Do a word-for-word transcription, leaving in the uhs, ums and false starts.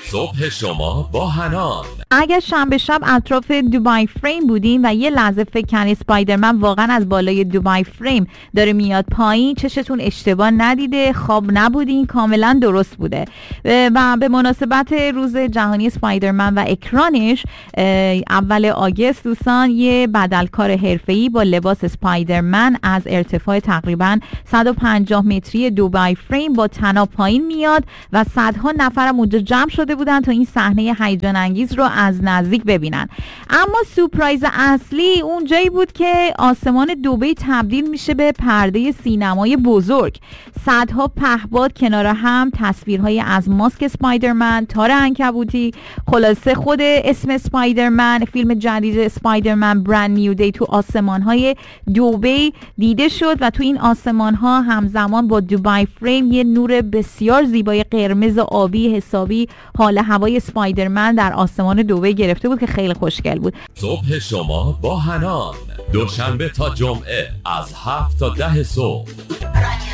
صبح شما با حنان. اگر شنبه شب اطراف دوبای فریم بودین و یه لحظه فکر کنید اسپایدرمن واقعا از بالای دوبای فریم داره میاد پایین، چشتون اشتباه ندیده، خواب نبودین، کاملا درست بوده. و به مناسبت روز جهانی اسپایدرمن و اکرانش اول آگوست دوستان، یه بدلکار حرفه‌ای با لباس اسپایدرمن از ارتفاع تقریبا صد و پنجاه متری دوبای فریم با طناب پایین میاد و صدها نفرم اونجا جمع شده بودن تا این صحنه هیجان انگیز رو از نزدیک ببینن. اما سورپرایز اصلی اون جایی بود که آسمان دبی تبدیل میشه به پرده سینمای بزرگ. صدها پهپاد کنار هم، تصویرهای از ماسک اسپایدرمن، تار عنکبوتی، خلاصه خود اسم اسپایدرمن، فیلم جدید اسپایدرمن برند نیو دی تو آسمانهای دبی دیده شد و تو این آسمانها همزمان با دوبای فریم یه نور بسیار زیبای قرمز آبی حسابی حال هوای اسپایدرمن در آسمان دبی گرفته بود که خیلی خوشگل بود. صبح شما با حنان، دوشنبه تا جمعه از هفت تا ده صبح.